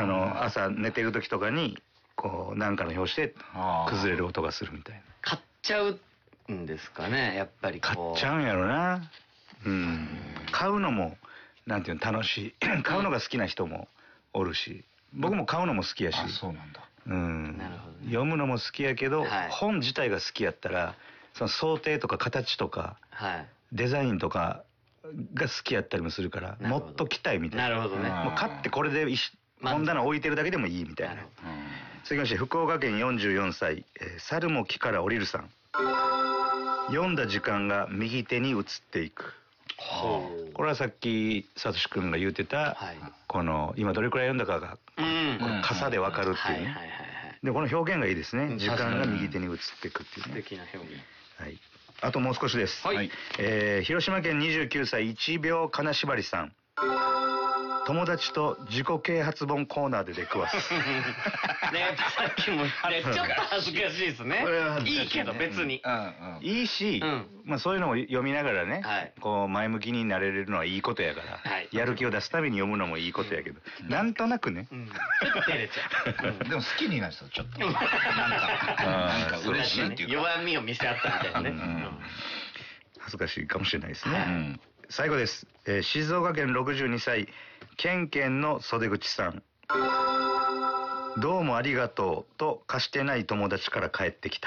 朝寝てる時とかにこう何かの拍子で崩れる音がするみたいな。 買っちゃうんですかね、やっぱり買っちゃうんやろな。買うのもなんていうの楽しい買うのが好きな人もおるし、僕も買うのも好きやし。 そうなんだ。 なるほどね。 読むのも好きやけど、本自体が好きやったらその想定とか形とか、デザインとかが好きやったりもするからもっと来たいみたいな。 なるほどね。 もう買ってこれで本棚置いてるだけでもいいみたいな。続きまして福岡県44歳猿も木から降りるさん。読んだ時間が右手に移っていく。これはさっきさとし君が言ってた、この今どれくらい読んだかがこの傘でわかるっていうね。でこの表現がいいですね。時間が右手に移っていくっていうね。 素敵な表現。 はい。あともう少しです。広島県29歳1秒金縛りさん。友達と自己啓発本コーナーで出くわす。 ね、さっきもちょっと恥ずかしいですね。いいけど別にいいし、まあそういうのを読みながらね、こう前向きになれるのはいいことやから、やる気を出すために読むのもいいことやけど、なんとなくね、 ちょっと照れちゃう。 でも好きになるとちょっとなんか嬉しいっていうか、 弱みを見せ合ったみたいなね。 恥ずかしいかもしれないですね。最後です。静岡県62歳ケンケンの袖口さん。どうもありがとうと貸してない友達から帰ってきた。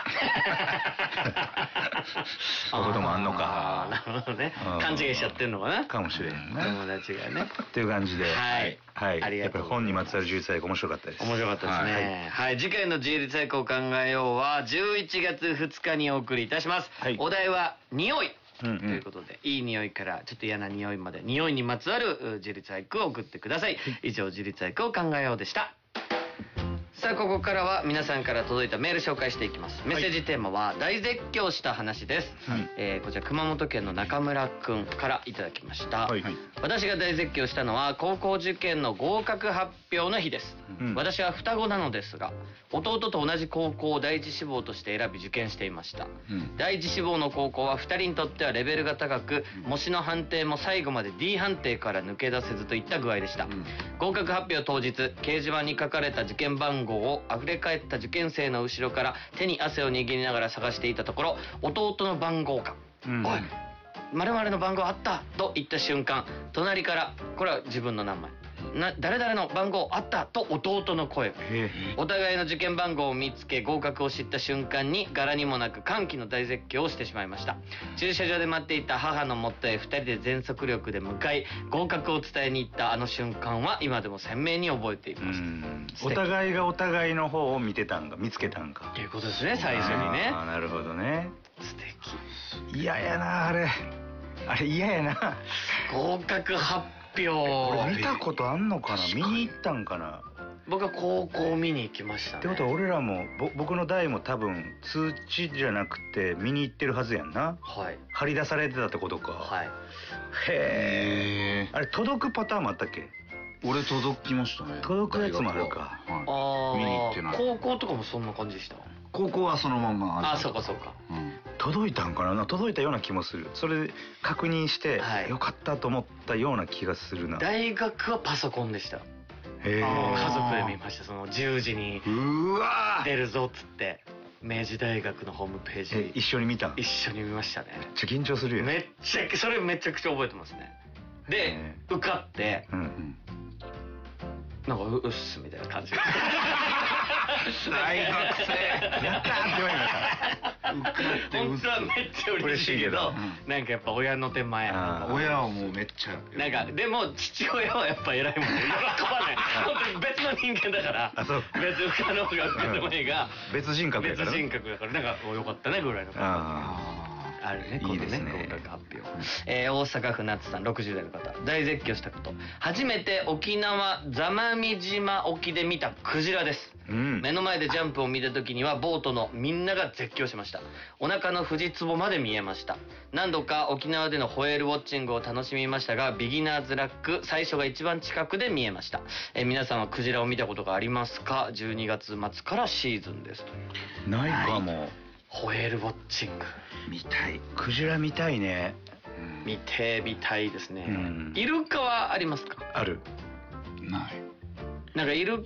そういうこともあんのか。 なるほどね。勘違いしちゃってんのかな。 かもしれんね。 友達がね。 っていう感じで、やっぱり本にまつわる自立愛好面白かったです。 面白かったですね。はい、次回の自立愛好を考えようは11月2日にお送りいたします。お題は匂い。ということで、いい匂いからちょっと嫌な匂いまで、匂いにまつわる自立愛好を送ってください。以上、自立愛好を考えようでした。さあここからは皆さんから届いたメール紹介していきます。メッセージテーマは大絶叫した話です。こちら熊本県の中村くんからいただきました。私が大絶叫したのは高校受験の合格発表の日です。私は双子なのですが、弟と同じ高校を第一志望として選び受験していました。第一志望の高校は2人にとってはレベルが高く、模試の判定も最後まで D 判定から抜け出せずといった具合でした。合格発表当日、掲示板に書かれた受験番号をあふれ返った受験生の後ろから手に汗を握りながら探していたところ、弟の番号が「おい〇〇の番号あった!」と言った瞬間、隣からこれは自分の名前誰々の番号あったと弟の声が。お互いの受験番号を見つけ合格を知った瞬間に柄にもなく歓喜の大絶叫をしてしまいました。駐車場で待っていた母のもとへ2人で全速力で向かい合格を伝えに行ったあの瞬間は今でも鮮明に覚えています。 お互いがお互いの方を見てたんか見つけたんかということですね、最初にね。 なるほどね。 素敵。 嫌やなあれ嫌やな。 合格発表見たことあんのかな。見に行ったんかな。 僕は高校見に行きましたね。 ってことは俺らも僕の代も多分通知じゃなくて見に行ってるはずやんな。張り出されてたってことか。へえ。あれ届くパターンもあったっけ。 俺届きましたね。 届くやつもあるか。 見に行ってない。 高校とかもそんな感じでした。 高校はそのまま。 あ、そうかそうか。 届いたんかな。届いたような気もする。それで確認してよかったと思ったような気がするな。 大学はパソコンでした。家族で見ました。その10時に出るぞっつって明治大学のホームページ一緒に見た。 一緒に見ましたね。 めっちゃ緊張するよ。 それめちゃくちゃ覚えてますね。で受かってなんかうっすみたいな感じ。 大学生やったーって言われました。 本当はめっちゃ嬉しいけど、なんかやっぱ親の手前。 親はもうめっちゃ。 なんかでも父親はやっぱ偉いもんね。喜ばない。本当に別の人間だから。別受かろうが受かってもいいが。 別人格だから。 別人格だからなんかよかったねぐらいの感じ。あるね、いいですね。合格発表。大阪府夏さん60代の方。大絶叫したこと。初めて沖縄座間味島沖で見たクジラです。目の前でジャンプを見た時にはボートのみんなが絶叫しました。お腹のフジツボまで見えました。何度か沖縄でのホエールウォッチングを楽しみましたが、ビギナーズラック最初が一番近くで見えました。皆さんはクジラを見たことがありますか。12月末からシーズンですという。 ないかも。 ホエールウォッチング見たい。クジラ見たいね。 見てみたいですね。イルカはありますか。 ある。 ない。 なんかイル